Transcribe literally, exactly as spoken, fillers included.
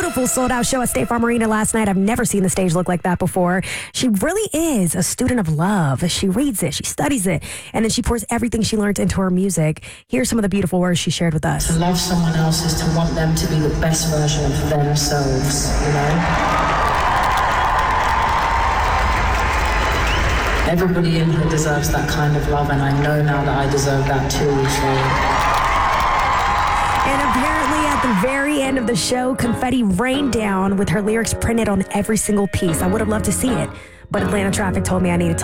beautiful sold-out show at State Farm Arena last night. I've never seen the stage look like that before. She really is a student of love. She reads it, she studies it, and then she pours everything she learns into her music. Here's some of the beautiful words she shared with us. To love someone else is to want them to be the best version of themselves, you know? Everybody in here deserves that kind of love, and I know now that I deserve that too, so... And apparently at the very end of the show, confetti rained down with her lyrics printed on every single piece. I would have loved to see it, but Atlanta traffic told me I needed to